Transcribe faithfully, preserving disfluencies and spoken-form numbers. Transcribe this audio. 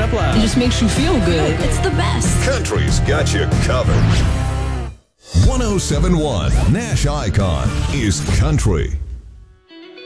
up loud. It just makes you feel good. It's the best. Country's got you covered. one oh seven point one Nash Icon is country.